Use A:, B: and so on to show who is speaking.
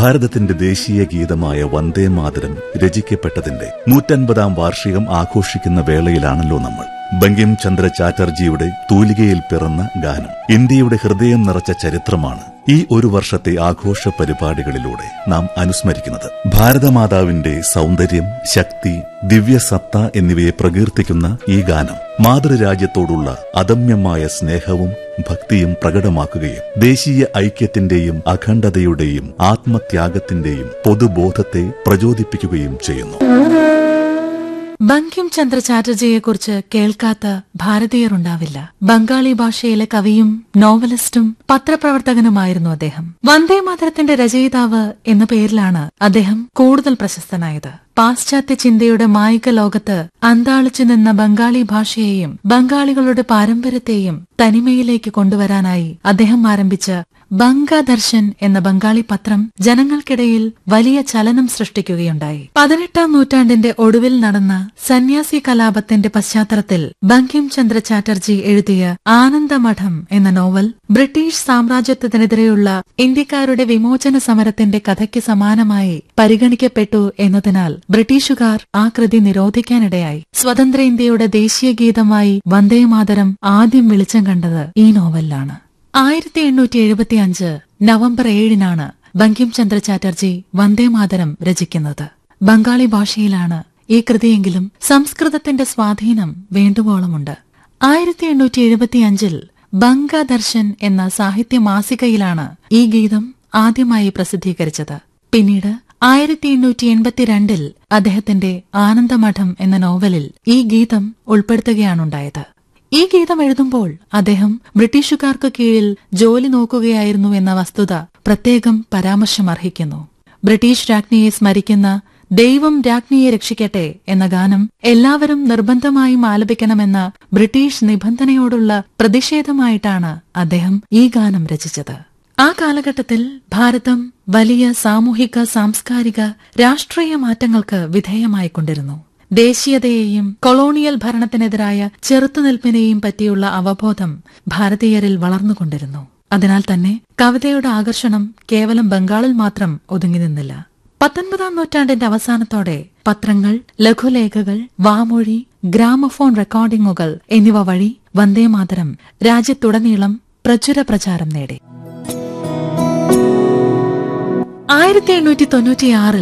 A: ഭാരതത്തിന്റെ ദേശീയ ഗീതമായ വന്ദേ മാതരം രചിക്കപ്പെട്ടതിന്റെ 150-ാം വാർഷികം ആഘോഷിക്കുന്ന വേളയിലാണല്ലോ നമ്മൾ. ബങ്കിം ചന്ദ്ര ചാറ്റർജിയുടെ തൂലികയിൽ പിറന്ന ഗാനം ഇന്ത്യയുടെ ഹൃദയം നിറച്ച ചരിത്രമാണ് ഈ ഒരു വർഷത്തെ ആഘോഷ പരിപാടികളിലൂടെ നാം അനുസ്മരിക്കുന്നത്. ഭാരതമാതാവിന്റെ സൗന്ദര്യം, ശക്തി, ദിവ്യസത്ത എന്നിവയെ പ്രകീർത്തിക്കുന്ന ഈ ഗാനം മാതൃരാജ്യത്തോടുള്ള അദമ്യമായ സ്നേഹവും ഭക്തിയും പ്രകടമാക്കുകയും ദേശീയ ഐക്യത്തിന്റെയും അഖണ്ഡതയുടെയും ആത്മത്യാഗത്തിന്റെയും പൊതുബോധത്തെ പ്രചോദിപ്പിക്കുകയും ചെയ്യുന്നു.
B: ബങ്കിം ചന്ദ്ര ചാറ്റർജിയെക്കുറിച്ച് കേൾക്കാത്ത ഭാരതീയരുണ്ടാവില്ല. ബംഗാളി ഭാഷയിലെ കവിയും നോവലിസ്റ്റും പത്രപ്രവർത്തകനുമായിരുന്നു അദ്ദേഹം. വന്ദേമാതരത്തിന്റെ രചയിതാവ് എന്ന പേരിലാണ് അദ്ദേഹം കൂടുതൽ പ്രശസ്തനായത്. പാശ്ചാത്യ ചിന്തയുടെ മായിക ലോകത്ത് അന്താളിച്ചു നിന്ന ബംഗാളി ഭാഷയെയും ബംഗാളികളുടെ പാരമ്പര്യത്തെയും തനിമയിലേക്ക് കൊണ്ടുവരാനായി അദ്ദേഹം ആരംഭിച്ച ബംഗദർശൻ എന്ന ബംഗാളി പത്രം ജനങ്ങൾക്കിടയിൽ വലിയ ചലനം സൃഷ്ടിക്കുകയുണ്ടായി. 18-ാം നൂറ്റാണ്ടിന്റെ ഒടുവിൽ നടന്ന സന്യാസി കലാപത്തിന്റെ പശ്ചാത്തലത്തിൽ ബങ്കിം ചന്ദ്ര ചാറ്റർജി എഴുതിയ ആനന്ദമഠം എന്ന നോവൽ ബ്രിട്ടീഷ് സാമ്രാജ്യത്വത്തിനെതിരെയുള്ള ഇന്ത്യക്കാരുടെ വിമോചന സമരത്തിന്റെ കഥയ്ക്ക് സമാനമായി പരിഗണിക്കപ്പെട്ടു എന്നതിനാൽ ബ്രിട്ടീഷുകാർ ആ കൃതി നിരോധിക്കാനിടയായി. സ്വതന്ത്ര ഇന്ത്യയുടെ ദേശീയ ഗീതമായി വന്ദേമാതരം ആദ്യം വെളിച്ചം കണ്ടത് ഈ നോവലിലാണ്. 1875 നവംബർ 7-നാണ് ബങ്കിം ചന്ദ്ര ചാറ്റർജി വന്ദേമാതരം രചിക്കുന്നത്. ബംഗാളി ഭാഷയിലാണ് ഈ കൃതിയെങ്കിലും സംസ്കൃതത്തിന്റെ സ്വാധീനം വേണ്ടുവോളമുണ്ട്. 1875 ബംഗദർശൻ എന്ന സാഹിത്യ മാസികയിലാണ് ഈ ഗീതം ആദ്യമായി പ്രസിദ്ധീകരിച്ചത്. പിന്നീട് 1882 അദ്ദേഹത്തിന്റെ ആനന്ദമഠം എന്ന നോവലിൽ ഈ ഗീതം ഉൾപ്പെടുത്തുകയാണുണ്ടായത്. ഈ ഗീതം എഴുതുമ്പോൾ അദ്ദേഹം ബ്രിട്ടീഷുകാർക്ക് കീഴിൽ ജോലി നോക്കുകയായിരുന്നു എന്ന വസ്തുത പ്രത്യേകം പരാമർശമർഹിക്കുന്നു. ബ്രിട്ടീഷ് രാജ്ഞിയെ സ്മരിക്കുന്ന ദൈവം രാജ്ഞിയെ രക്ഷിക്കട്ടെ എന്ന ഗാനം എല്ലാവരും നിർബന്ധമായും ആലപിക്കണമെന്ന ബ്രിട്ടീഷ് നിബന്ധനയോടുള്ള പ്രതിഷേധമായിട്ടാണ് അദ്ദേഹം ഈ ഗാനം രചിച്ചത്. ആ കാലഘട്ടത്തിൽ ഭാരതം വലിയ സാമൂഹിക, സാംസ്കാരിക, രാഷ്ട്രീയ മാറ്റങ്ങൾക്ക് വിധേയമായിക്കൊണ്ടിരുന്നു. ദേശീയതയെയും കൊളോണിയൽ ഭരണത്തിനെതിരായ ചെറുത്തുനിൽപ്പിനെയും പറ്റിയുള്ള അവബോധം ഭാരതീയരിൽ വളർന്നുകൊണ്ടിരുന്നു. അതിനാൽ തന്നെ കവിതയുടെ ആകർഷണം കേവലം ബംഗാളിൽ മാത്രം ഒതുങ്ങി നിന്നില്ല. 19-ാം നൂറ്റാണ്ടിന്റെ അവസാനത്തോടെ പത്രങ്ങൾ, ലഘുലേഖകൾ, വാമൊഴി, ഗ്രാമഫോൺ റെക്കോർഡിംഗുകൾ എന്നിവ വഴി വന്ദേമാതരം രാജ്യത്തുടനീളം പ്രചുര പ്രചാരം നേടി. 1896